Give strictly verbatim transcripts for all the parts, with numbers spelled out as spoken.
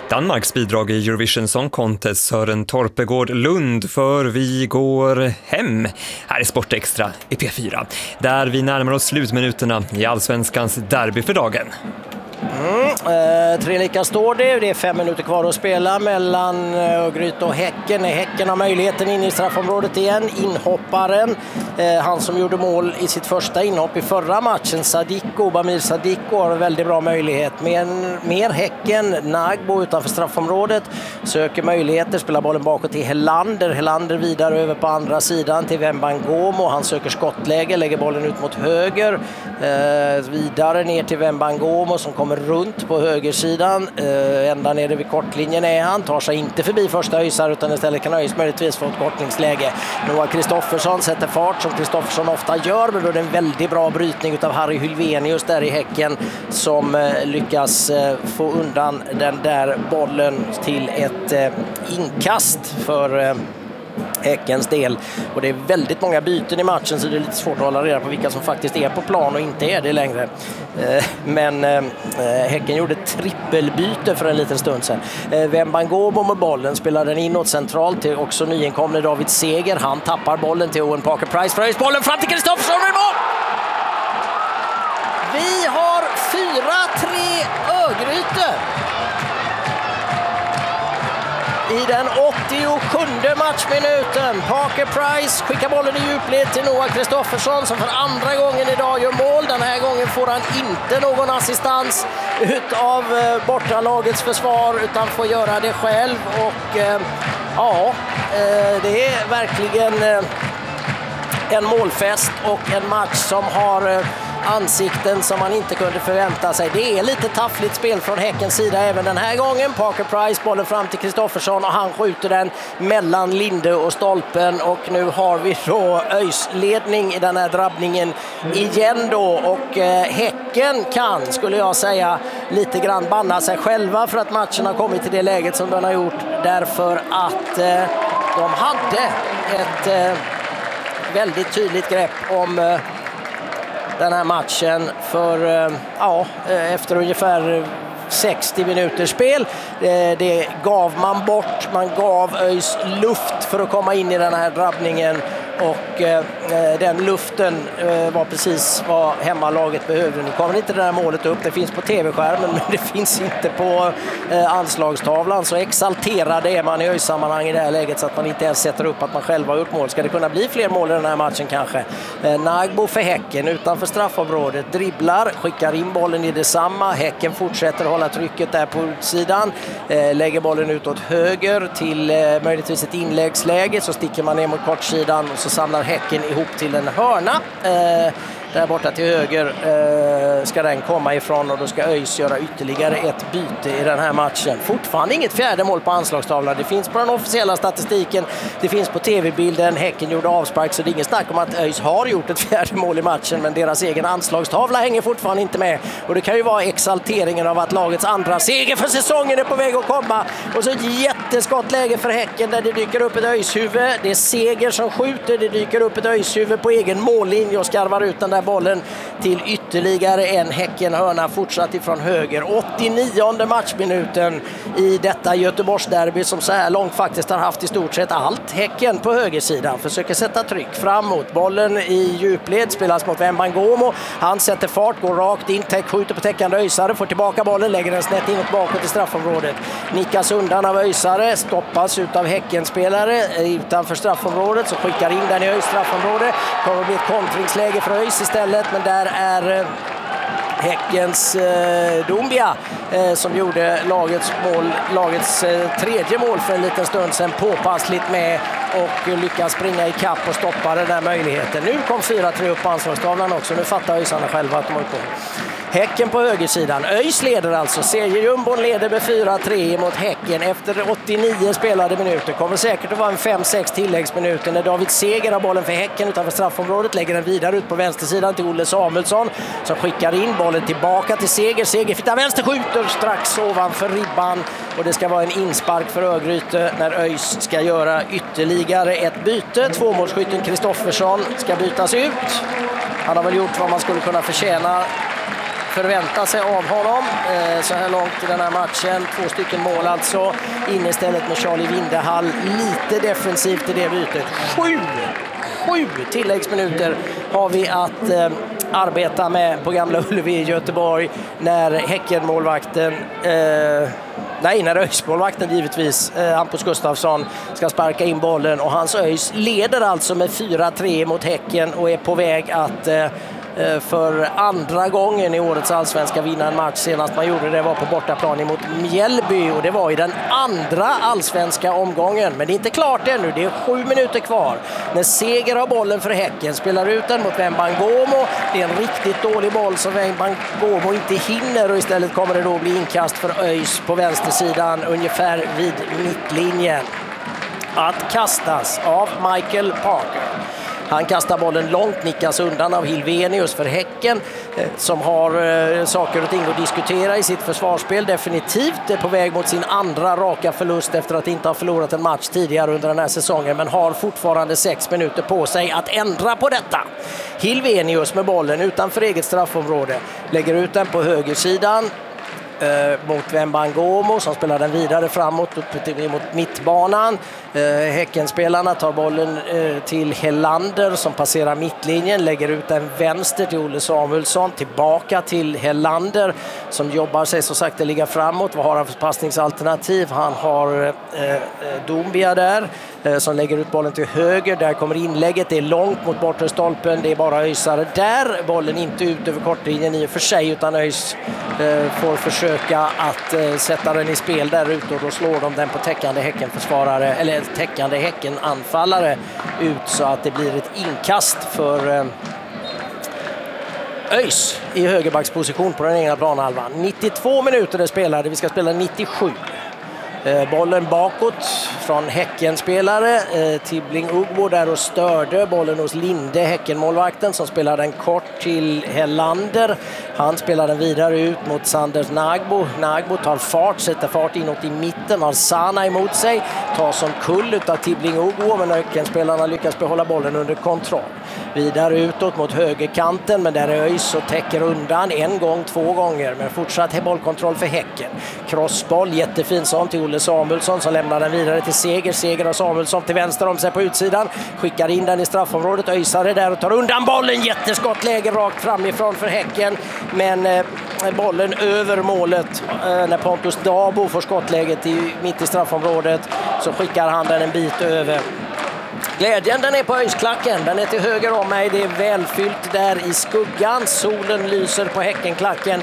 Danmarks bidrag i Eurovision Song Contest Sören Torpegård Lund, för vi går hem. Här är Sportextra i P fyra, där vi närmar oss slutminuterna i Allsvenskans derby för dagen. Mm, eh, tre lika står det. Det är fem minuter kvar att spela mellan Örgryte och Häcken. Häcken har möjligheten in i straffområdet igen. Inhopparen, eh, han som gjorde mål i sitt första inhopp i förra matchen, Sadiko, Bamir Sadiko, har en väldigt bra möjlighet. Men mer Häcken, Nagbo utanför straffområdet söker möjligheter, spelar bollen bakåt till Helander. Helander vidare över på andra sidan till Wembangomo. Han söker skottläge, lägger bollen ut mot höger. Eh, vidare ner till Wembangomo som kommer runt på högersidan. Eh, ända nere vid kortlinjen är han. Tar sig inte förbi första Öysar utan istället kan Öys möjligtvis få ett kortningsläge. Noah Kristoffersson sätter fart som Kristoffersson ofta gör, men då är det en väldigt bra brytning av Harry Hylvenius där i Häcken som eh, lyckas eh, få undan den där bollen till ett eh, inkast för eh, Häckens del. Och det är väldigt många byten i matchen, så det är lite svårt att hålla reda på vilka som faktiskt är på plan och inte är det längre. Men Häcken gjorde trippelbyte för en liten stund sedan. Wembangomo med bollen, spelar den inåt centralt till också nyinkomne David Seger. Han tappar bollen till Owen Parker-Price. Fröjs bollen fram till Kristoffersson i mål! Vi har fyra tre Örgryte i den åttiosjunde matchminuten. Parker Price skickar bollen i djupled till Noah Kristoffersson som för andra gången idag gör mål. Den här gången får han inte någon assistans utav bortalagets försvar utan får göra det själv. Och eh, ja, eh, det är verkligen eh, en målfest och en match som har eh, ansikten som man inte kunde förvänta sig. Det är lite taffligt spel från Häckens sida även den här gången. Parker Price, bollen fram till Kristoffersson och han skjuter den mellan Linde och stolpen, och nu har vi då Öys ledning i den här drabbningen igen då, och eh, Häcken kan, skulle jag säga, lite grann banna sig själva för att matchen har kommit till det läget som den har gjort, därför att eh, de hade ett eh, väldigt tydligt grepp om eh, den här matchen för ja, efter ungefär sextio minuters spel. Det gav man bort. Man gav Öys luft för att komma in i den här drabbningen, och eh, den luften eh, var precis vad hemmalaget behövde. Nu kommer inte det där målet upp. Det finns på tv-skärmen, men det finns inte på eh, anslagstavlan. Så exalterade är man i Öys-sammanhang i det här läget så att man inte ens sätter upp att man själv har gjort mål. Ska det kunna bli fler mål i den här matchen kanske? Eh, Nagbo för Häcken utanför straffområdet. Dribblar, skickar in bollen i detsamma. Häcken fortsätter hålla trycket där på utsidan. Eh, lägger bollen ut åt höger till eh, möjligtvis ett inläggsläge. Så sticker man ner mot kortsidan och så samlar Häcken ihop till en hörna. Eh, där borta till höger eh, ska den komma ifrån, och då ska Öys göra ytterligare ett byte i den här matchen. Fortfarande inget fjärde mål på anslagstavlan. Det finns på den officiella statistiken, det finns på tv-bilden. Häcken gjorde avspark, så det är ingen snack om att Öys har gjort ett fjärde mål i matchen, men deras egen anslagstavla hänger fortfarande inte med. Och det kan ju vara exalteringen av att lagets andra seger för säsongen är på väg att komma. Och så ett jätteskottläge för Häcken där det dyker upp ett Öys-huvud. Det är Seger som skjuter, det dyker upp ett Öys-huvud på egen mållinje och skarvar ut den där bollen till ytterligare en Häcken-hörna fortsatt ifrån höger. åttionionde matchminuten i detta Göteborgsderby som så här långt faktiskt har haft i stort sett allt. Häcken på högersidan försöker sätta tryck framåt. Bollen i djupled spelas mot Wembangomo. Han sätter fart, går rakt in, täck, skjuter på täckande Öysare, får tillbaka bollen, lägger den snett inåt bakåt i straffområdet. Nickas undan av Öysare, stoppas utav Häcken-spelare utanför straffområdet, så skickar in den i Öys straffområde. Kommer bli ett kontringsläge för Öys istället, men där är Häckens eh, Dumbia eh, som gjorde lagets, mål, lagets eh, tredje mål för en liten stund sedan påpassligt med och lyckas springa i kapp och stoppa den där möjligheten. Nu kom fyra tre upp på anslagstavlan också. Nu fattar Öysarna själva att de har på. Häcken på högersidan. Öys leder alltså. Seriejumbon leder med fyra tre mot Häcken efter åttionio spelade minuter. Kommer säkert att vara en fem sex tilläggsminuter när David Seger har bollen för Häcken utanför straffområdet. Lägger den vidare ut på vänstersidan till Olle Samuelsson som skickar in bollen tillbaka till Seger. Seger fittar vänster, skjuter strax ovanför ribban. Och det ska vara en inspark för Örgryte när Öys ska göra ytterligare ett byte. Tvåmålsskytten Kristoffersson ska bytas ut. Han har väl gjort vad man skulle kunna förtjäna förväntar sig av honom eh, så här långt i den här matchen. Två stycken mål alltså. In istället med Charlie Vindehall. Lite defensivt i det bytet. Sju, sju tilläggsminuter har vi att eh, arbeta med på Gamla Ullevi i Göteborg när Häcken-målvakten eh, nej, när ÖIS-målvakten givetvis eh, Hampus Gustafsson ska sparka in bollen, och hans ÖIS leder alltså med fyra tre mot Häcken och är på väg att eh, för andra gången i årets allsvenska vinna en match. Senast man gjorde det var på bortaplan mot Mjällby, och det var i den andra allsvenska omgången. Men det är inte klart ännu, det är sju minuter kvar. När Seger har bollen för Häcken, spelar ut den mot Wembangomo. Det är en riktigt dålig boll som Wembangomo inte hinner, och istället kommer det då bli inkast för ÖIS på vänstersidan ungefär vid mittlinjen. Att kastas av Michael Parker. Han kastar bollen långt, nickas undan av Hilvenius för Häcken som har eh, saker och ting att diskutera i sitt försvarsspel. Definitivt är på väg mot sin andra raka förlust efter att inte ha förlorat en match tidigare under den här säsongen, men har fortfarande sex minuter på sig att ändra på detta. Hilvenius med bollen utanför eget straffområde, lägger ut den på högersidan Eh, mot Wembangomo som spelar den vidare framåt upp till, mot mittbanan. Eh, Häckenspelarna tar bollen eh, till Hellander som passerar mittlinjen, lägger ut den vänster till Olle Samuelsson, tillbaka till Hellander som jobbar sig så sakta ligga framåt. Vad har han för passningsalternativ? Han har eh, Doumbia där eh, som lägger ut bollen till höger. Där kommer inlägget, det är långt mot bortre stolpen, det är bara ÖISare där. Bollen inte ut över kortlinjen i och för sig, utan ÖIS eh, får försöka att eh, sätta den i spel där ute, och då slår de den på täckande Häckenförsvarare, eller täckande Häckenanfallare ut, så att det blir ett inkast för eh, ÖIS i högerbacksposition på den egna planhalvan. nittiotvå minuter är spelade, vi ska spela nittiosju. Eh, bollen bakåt från Häckenspelare, eh, Tibbling Ugbo där och störde bollen hos Linde, Häckenmålvakten, som spelar den kort till Hellander. Han spelar den vidare ut mot Sanders Nagbo. Nagbo tar fart, sätter fart inåt i mitten, har Sana emot sig, tar som kull utav Tibbling Ugbo, men Häckenspelarna lyckas behålla bollen under kontroll. Vidare utåt mot högerkanten, men där är ÖIS och täcker undan en gång, två gånger, men fortsatt bollkontroll för Häcken. Crossboll, jättefin sån till Olle Samuelsson som lämnar den vidare till Seger. Seger och Samuelsson till vänster om sig på utsidan, skickar in den i straffområdet. ÖISare där och tar undan bollen, jätteskottläge rakt framifrån för Häcken, men eh, bollen över målet. Eh, när Pontus Dabo får skottläget i, mitt i straffområdet, så skickar han den en bit över. Glädjen, den är på ÖIS-klacken, den är till höger om mig, det är välfyllt där i skuggan, solen lyser på Häckenklacken.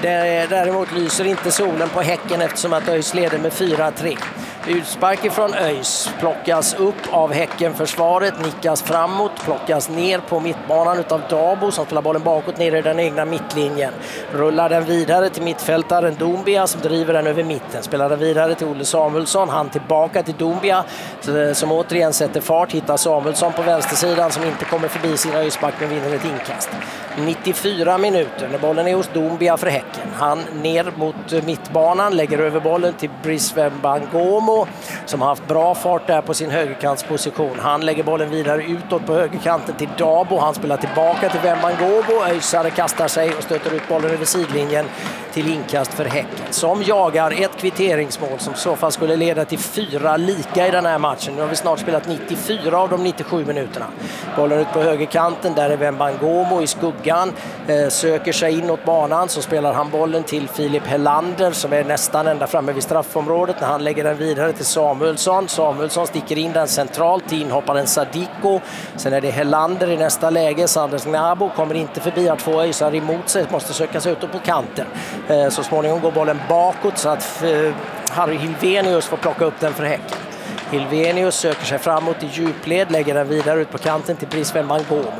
Däremot lyser inte solen på Häcken eftersom att ÖIS leder med fyra tre. Utspark ifrån ÖIS plockas upp av Häckenförsvaret, nickas framåt, plockas ner på mittbanan utav Dabo som spelar bollen bakåt ner i den egna mittlinjen. Rullar den vidare till mittfältaren Doumbia som driver den över mitten. Spelar den vidare till Olle Samuelsson, han tillbaka till Doumbia som återigen sätter fart, hittar Samuelsson på vänstersidan som inte kommer förbi sin ÖIS-back men vinner ett inkast. nittiofyra minuter när bollen är hos Doumbia för Häcken. Han ner mot mittbanan, lägger över bollen till Brice Wembangomo som har haft bra fart där på sin högerkantsposition. Han lägger bollen vidare utåt på högerkanten till Dabo. Han spelar tillbaka till Wembangomo. ÖISare kastar sig och stöter ut bollen över sidlinjen till inkast för Häcken som jagar ett kvitteringsmål som så fall skulle leda till fyra lika i den här matchen. Nu har vi snart spelat nittiofyra av de nittiosju minuterna. Bollen ut på högerkanten, där är Wembangomo i skuggan, eh, söker sig inåt banan, så spelar han bollen till Filip Hellander som är nästan ända framme vid straffområdet när han lägger den vidare till Samuelsson. Samuelsson sticker in den centralt till inhopparen Sadiko. Sen är det Hellander i nästa läge. Sanders Gnabo kommer inte förbi, har två ÖISare emot sig, måste söka sig ut på kanten. Eh, så småningom går bollen bakåt så att eh, Harry Hilvenius får plocka upp den för Häcken. Hilvenius söker sig framåt i djupled, lägger den vidare ut på kanten till Brice Wembangomo.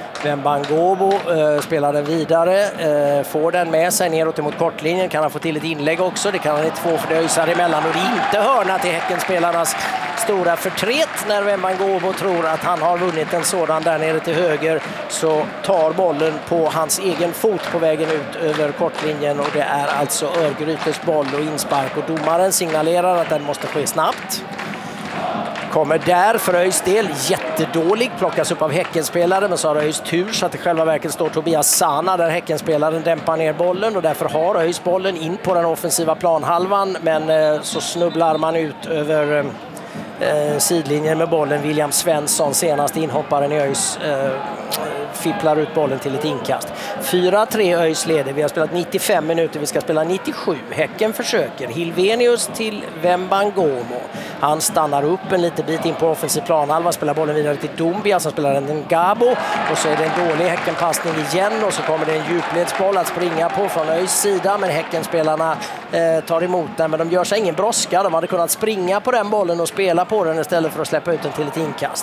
Wembangomo eh, spelar den vidare, eh, får den med sig neråt mot kortlinjen, kan han få till ett inlägg också, det kan han inte få för det ÖISar emellan och det är inte hörna till Häckenspelarnas stora förtret. När Wembangomo tror att han har vunnit en sådan där nere till höger, så tar bollen på hans egen fot på vägen ut över kortlinjen och det är alltså Örgrytes boll och inspark och domaren signalerar att den måste ske snabbt. Kommer där för ÖIS del, jättedålig, plockas upp av Häckenspelare, men så har ÖIS tur så att i själva verket står Tobias Sana där Häckenspelaren dämpar ner bollen och därför har ÖIS bollen in på den offensiva planhalvan, men eh, så snubblar man ut över eh, sidlinjen med bollen. William Svensson, senaste inhopparen i ÖIS, eh, fipplar ut bollen till ett inkast. fyra tre ÖIS leder. Vi har spelat nittiofem minuter, vi ska spela nittiosju. Häcken försöker. Hilvenius till Wembangomo. Han stannar upp en liten bit in på offensiv planhalva, spelar bollen vidare till Dumbia som spelar en Gabo, och så är det en dålig Häckenpassning igen och så kommer det en djupledsboll att springa på från ÖIS sida, men Häckenspelarna eh, tar emot den, men de gör sig ingen brådska. De hade kunnat springa på den bollen och spela på den istället för att släppa ut den till ett inkast.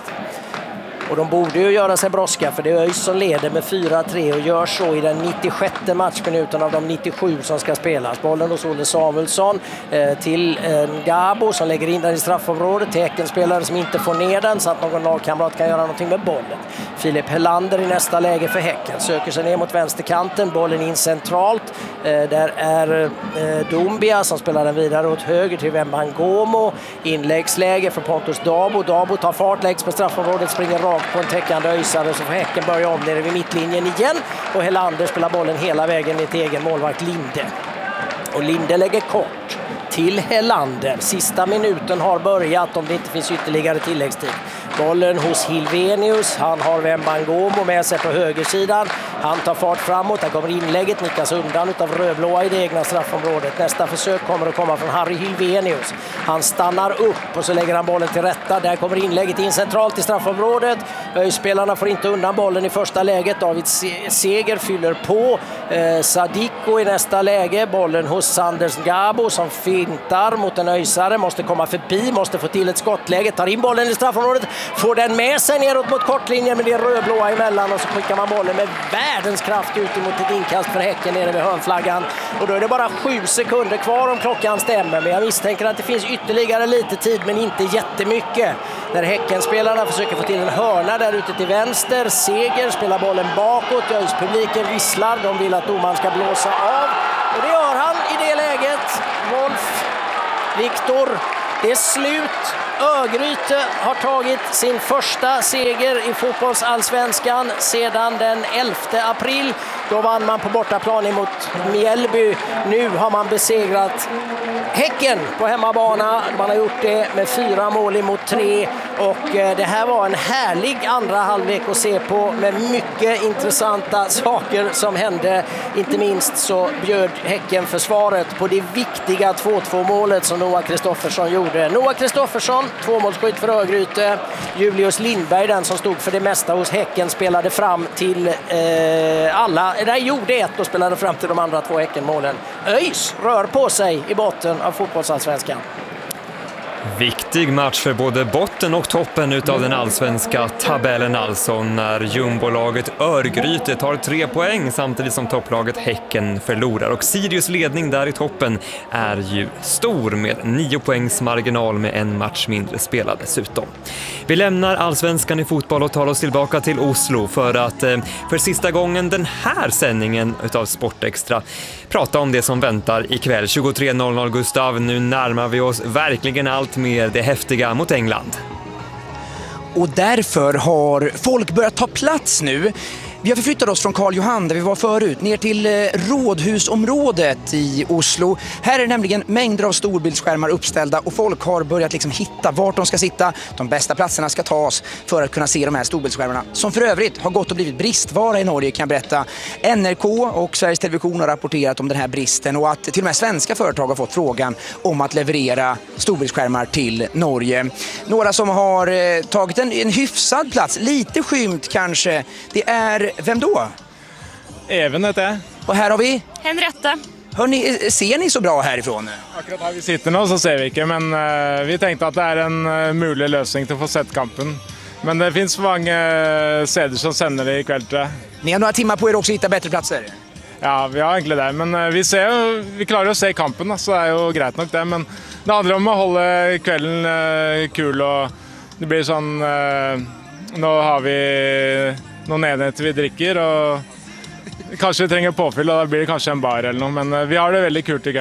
Och de borde ju göra sig brådska, för det är ÖIS som leder med fyra tre och gör så i den nittiosjätte matchminuten av de nittiosju som ska spelas. Bollen hos Olle Samuelsson eh, till eh, Gabo som lägger in den i straffområdet till Häckenspelare som inte får ner den så att någon lagkamrat kan göra någonting med bollen. Filip Helander i nästa läge för Häcken söker sig ner mot vänsterkanten, bollen in centralt. Eh, där är eh, Dumbia som spelar den vidare åt höger till Wembangomo. Inläggsläge för Pontus Dabo. Dabo tar fart, läggs på straffområdet, springer rakt på en täckande öisare, så får Häcken börja om nere vid mittlinjen igen och Helander spelar bollen hela vägen ner till egen målvakt Linde. Och Linde lägger kort till Helander. Sista minuten har börjat om det inte finns ytterligare tilläggstid. Bollen hos Hilvenius, han har Wembangomo med sig på högersidan. Han tar fart framåt, där kommer inlägget, nickas undan utav rödblåa i det egna straffområdet. Nästa försök kommer att komma från Harry Hilvenius. Han stannar upp och så lägger han bollen till rätta. Där kommer inlägget in centralt i straffområdet. Spelarna får inte undan bollen i första läget. David Seger fyller på. Eh, Sadiko i nästa läge. Bollen hos Sanders Gabo som fintar mot en öisare. Måste komma förbi, måste få till ett skottläge. Tar in bollen i straffområdet. Får den med sig neråt mot kortlinjen, men det är rödblåa emellan och så skickar man bollen med världens kraft ut mot ett inkast för Häcken nere vid hörnflaggan. Och då är det bara sju sekunder kvar om klockan stämmer, men jag misstänker att det finns ytterligare lite tid, men inte jättemycket. När Häckenspelarna försöker få till en hörna där ute till vänster. Seger spelar bollen bakåt, ÖIS-publiken visslar, de vill att domaren ska blåsa av. Och det gör han i det läget. Wolf, Viktor, det är slut. Örgryte har tagit sin första seger i fotbollsallsvenskan sedan den elfte april. Då vann man på bortaplan emot Mjällby. Nu har man besegrat Häcken på hemmabana. Man har gjort det med fyra mål emot tre. Och det här var en härlig andra halvlek att se på med mycket intressanta saker som hände. Inte minst så bjöd Häcken försvaret på det viktiga två två målet som Noah Kristoffersson gjorde. Noah Kristoffersson, tvåmålsskytt för Örgryte. Julius Lindberg, den som stod för det mesta hos Häcken, spelade fram till eh, alla. Där gjorde ett och spelade fram till de andra två Häckenmålen. ÖIS rör på sig i botten av fotbollsallsvenskan. Viktig match för både botten och toppen utav den allsvenska tabellen, alltså när jumbolaget Örgryte tar tre poäng samtidigt som topplaget Häcken förlorar. Och Sirius ledning där i toppen är ju stor med nio poängs marginal med en match mindre spelad dessutom. Vi lämnar allsvenskan i fotboll och tar oss tillbaka till Oslo för att för sista gången den här sändningen utav Sportextra prata om det som väntar ikväll tjugotre noll noll. Gustav, nu närmar vi oss verkligen allt mer det häftiga mot England. Och därför har folk börjat ta plats nu. Vi har förflyttat oss från Karl Johan där vi var förut ner till Rådhusområdet i Oslo. Här är det nämligen mängder av storbildsskärmar uppställda och folk har börjat liksom hitta vart de ska sitta. De bästa platserna ska tas för att kunna se de här storbildsskärmarna som för övrigt har gått och blivit bristvara i Norge, kan jag berätta. N R K och Sveriges Television har rapporterat om den här bristen och att till och med svenska företag har fått frågan om att leverera storbildsskärmar till Norge. Några som har eh, tagit en, en hyfsad plats, lite skymt kanske, det är vem då? Even heter jag. Och här har vi? Henriette. Hörrni, ser ni så bra härifrån? Akkurat här vi sitter nu så ser vi inte, men uh, vi tänkte att det är en uh, mulig lösning till att få sett kampen. Men det finns många uh, seder som sänder det ikväll, tror jag. Ni har några timmar på er också att hitta bättre platser? Ja, vi har egentligen det, men uh, vi ser vi klarar att se kampen, så det är ju grejt nog det, men det handlar om att hålla kvällen uh, kul och det blir sån uh, nu har vi någon enheter vi dricker och kanske vi tränger påfyll och då blir det kanske en bar eller något, men vi har det väldigt kul ikväll.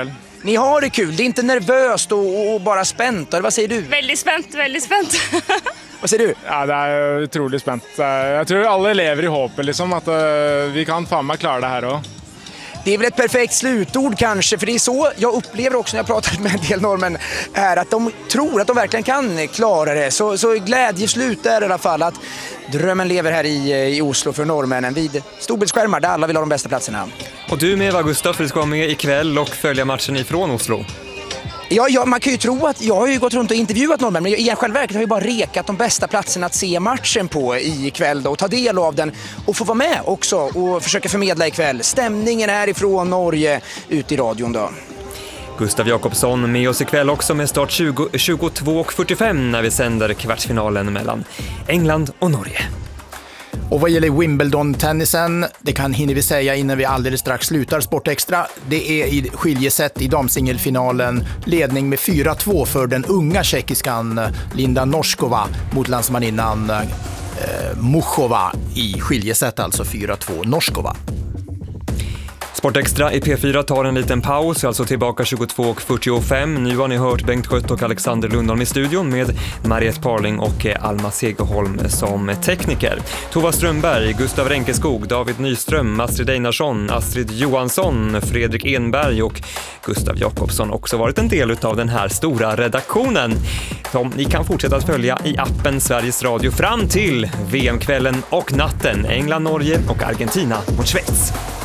Ni har det kul, det är inte nervöst och, och bara spänt, eller vad säger du? Väldigt spänt, väldigt spänt. Vad säger du? Ja, det är otroligt spänt. Jag tror alla lever i hoppet liksom, att uh, vi kan fan med klara det här också. Det är väl ett perfekt slutord kanske, för det är så jag upplever också när jag pratat med en del norrmän är att de tror att de verkligen kan klara det. Så, så glädjeslut är i alla fall att drömmen lever här i, i Oslo för norrmännen vid storbildsskärmar där alla vill ha de bästa platserna. Och du med, va, Gustav, för du ska vara med ikväll och följa matchen ifrån Oslo. Ja, ja, man kan ju tro att jag har ju gått runt och intervjuat norrmän, men i själva verket har jag ju bara rekat de bästa platserna att se matchen på ikväll då, och ta del av den och få vara med också och försöka förmedla ikväll stämningen här ifrån Norge ut i radion då. Gustav Jakobsson med oss ikväll också med start tjugo, tjugotvå och fyrtiofem när vi sänder kvartsfinalen mellan England och Norge. Och vad gäller Wimbledon-tennisen, det kan hinner vi säga innan vi alldeles strax slutar Sport Extra. Det är i skiljesätt i damsingelfinalen ledning med fyra två för den unga tjeckiskan Linda Noskova mot landsmaninnan eh, Muchova i skiljesätt, alltså fyra två Noskova. Sport Extra i P fyra tar en liten paus, alltså tillbaka tjugotvå och fyrtiofem. Nu har ni hört Bengt Skött och Alexander Lundholm i studion med Mariette Parling och Alma Segerholm som tekniker. Tova Strömberg, Gustav Renkeskog, David Nyström, Astrid Einarsson, Astrid Johansson, Fredrik Enberg och Gustav Jakobsson också varit en del av den här stora redaktionen. Som ni kan fortsätta att följa i appen Sveriges Radio fram till V M-kvällen och natten England, Norge och Argentina mot Schweiz.